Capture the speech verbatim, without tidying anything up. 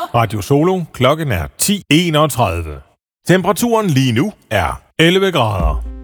Radio Solo. Klokken er ti enogtredive. Temperaturen lige nu er elleve grader.